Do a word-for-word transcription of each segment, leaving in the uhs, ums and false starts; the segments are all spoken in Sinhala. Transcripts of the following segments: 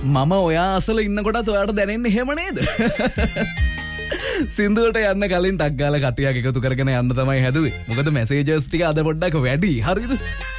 මම ඔයා අසල ඉන්නකොටත් ඔයාට දැනෙන්නේ එහෙම නේද? සින්දුවට යන්න කලින් ටක් ගාලා කටියක් එකතු කරගෙන යන්න තමයි හැදුවේ. මොකද මැසේජස් ටික අද පොඩ්ඩක් වැඩි. හරිද?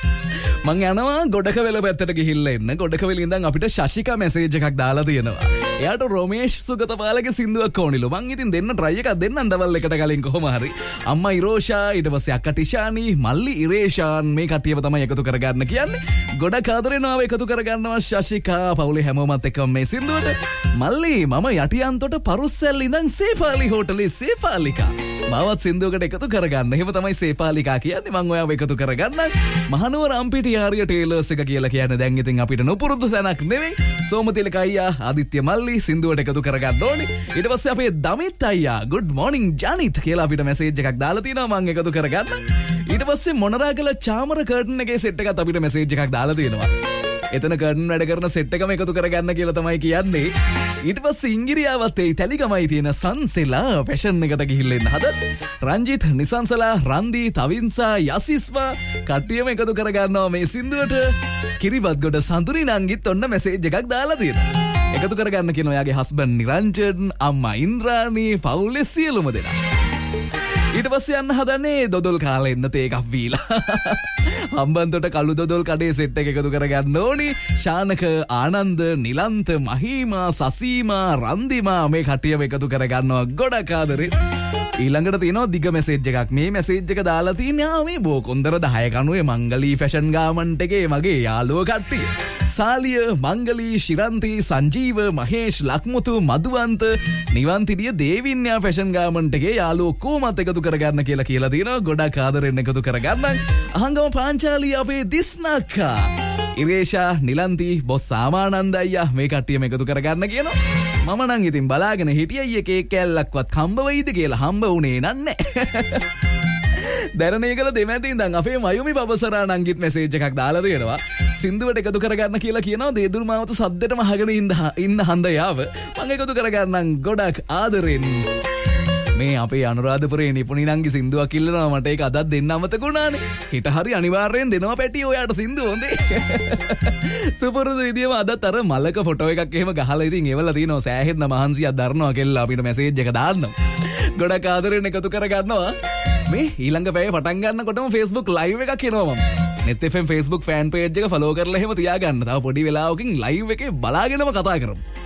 මං යනවා ගොඩකවැල පැත්තට ගිහිල්ලා එන්න. ගොඩකවැල ඉඳන් අපිට ශශිකා මැසේජ් එකක් දාලා තියෙනවා. එයාට රොමේෂ් සුගතපාලගේ සින්දුවක් ඕනිලු. මං ඉතින් දෙන්න try එකක් දෙන්නම් දවල් එකට කලින් කොහොම හරි. අම්මා ඉරෝෂා ඊට පස්සේ අක්කා ටිෂානි මල්ලි ඉරේෂාන් මේ කට්ටියව තමයි එකතු කරගන්න කියන්නේ. ගොඩක් ආදරේනාව එකතු කරගන්නවා ශශිකා පවුලේ හැමෝමත් එක්කම මේ සින්දුවට. මල්ලි මම යටියන්තොට පරුස්සැල් ඉඳන් සේපාලි හෝටලේ සේපාලිකා. මාවත් සින්දුවකට එකතු කරගන්න. එහෙම තමයි සේපාලිකා කියන්නේ. මං ඔයාව එකතු කරගන්නම්. මහනුවර අම්පිටි ආර්ය ටේලර්ස් එක කියලා කියන්නේ දැන් ඉතින් අපිට නොපුරුදු තැනක් නෙවෙයි. සෝමතිලක අයියා ආදිත්‍ය මල්ලි සින්දුවට එකතු කරගන්න ඕනේ. ඊට පස්සේ අපේ දමිත් අයියා good morning ජනිත් කියලා අපිට මැසේජ් එකක් දාලා තිනවා මං එකතු කරගන්න. ඊට පස්සේ මොනරාගල චාමර කර්ටන් එකේ සෙට් එකත් අපිට මැසේජ් එකක් දාලා තියෙනවා. එතන කර්ටන් වැඩ කරන සෙට් එකම එකතු කරගන්න කියලා තමයි කියන්නේ. ඊට පස්සේ ඉංගිරියාවත් ඒ තැලිගමයි තියෙන සංසෙලා ෆැෂන් එකට ගිහිල්ලා ඉන්න හද. රංජිත් නිසංසලා රන්දි තවින්සා යසිස්වා කට්ටියම එකතු කරගන්නවා මේ සින්දුවට. කිරිබත්ගොඩ සඳුනි නංගිත් ඔන්න මැසේජ් එකක් දාලා තියෙනවා. එකතු කරගන්න කියන ඔයාගේ හස්බන්ඩ් නිරංජන් අම්මා ඉන්ද්‍රාණී පවුලේ සියලුම දෙනා. ඊට පස්සේ යන්න හදන්නේ දොදොල් කාලා එන්න තේ එකක් බීලා. හම්බන්තොට කළු දොදොල් කඩේ සෙට් එක එකතු කරගන්න ඕනි. ශානක ආනන්ද නිලන්ත මහීමා සසීමා රන්දිමා මේ කට්ටියම එකතු කරගන්නවා ගොඩක් ආදරේ. ඊළඟට තියෙනවා දිග මැසේජ් එකක්. මේ මැසේජ් එක දාලා තියෙනවා මේ බෝකොන්දර දහය කණුවේ මංගලී ෆැෂන් ගාමන්ට් එකේ මගේ යාළුවෝ කට්ටිය. සාලිය මංගලී ශිරන්ති සංජීව මහේෂ් ලක්මුතු මදුවන්ත නිවන්තිරිය දේවින්‍යා ෆැෂන් ගාමන්ට් එකේ යාළුවෝ කොහොමත් එකතු කරගන්න කියලා කියලා තියෙනවා. ගොඩක් ආදරෙන් එකතු කරගන්න. අහංගම පාංචාලී අපේ දිස්නක්කා ඉරේෂා නිලන්ති බොස් සාමානන්ද අයියා මේ කට්ටියම එකතු කරගන්න කියනවා. මම නම් ඉතින් බලාගෙන හිටියයි එකේ කැල්ලක්වත් හම්බ වෙයිද කියලා. හම්බ වුණේ නන්නේ. දැරණේකල දෙමැති ඉඳන් අපේ මයුමි පබසරා නංගිත් මැසේජ් එකක් දාලා තියෙනවා. සින්දුවට එකතු කරගන්න කියලා කියනවා. දේදුරු මාවත සද්දෙටම අහගෙන ඉන්න ඉන්න හන්දයාව මම එකතු කරගන්නම් ගොඩක් ආදරෙන්. මේ අපේ අනුරාධපුරේ නිපුණි නංගි සින්දුවක් ඉල්ලනවා. මට ඒක අදත් දෙන්න අමතක වුණානේ. හිට හරි අනිවාර්යෙන් දෙනවා පැටි ඔයාට සින්දුව හොඳේ. සුපුරුදු විදියම අදත් අර මලක ෆොටෝ එකක් එහෙම ගහලා ඉතින් එවලා තිනවා. සෑහෙන්න මහන්සියක් දරනවා කියලා අපිට මැසේජ් එක දාන්නවා. ගොඩක් ආදරෙන් එකතු කරගන්නවා. මේ ඊළඟ පැය පටන් ගන්නකොටම Facebook live එකක් එනවා මම. net f m Facebook fan page එක follow කරලා එහෙම තියාගන්න. තව පොඩි වෙලාවකින් live එකේ බලාගෙනම කතා කරමු.